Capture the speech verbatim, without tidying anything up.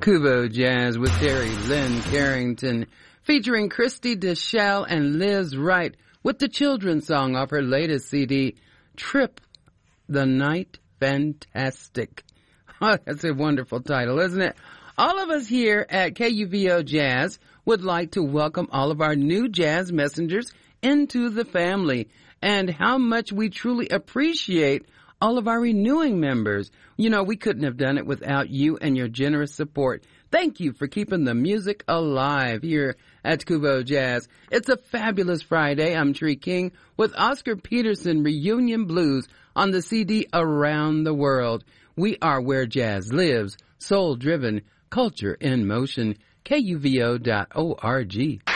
Kubo Jazz with Terry Lynn Carrington, featuring Christy DeShell and Liz Wright with the children's song off her latest C D, Trip the Night Fantastic. Oh, that's a wonderful title, isn't it? All of us here at K U V O Jazz would like to welcome all of our new jazz messengers into the family, and how much we truly appreciate all of our renewing members. You know, we couldn't have done it without you and your generous support. Thank you for keeping the music alive here at Kubo Jazz. It's a fabulous Friday. I'm Tree King with Oscar Peterson Reunion Blues on the C D Around the World. We are where jazz lives, soul-driven, culture in motion, K U V O dot org.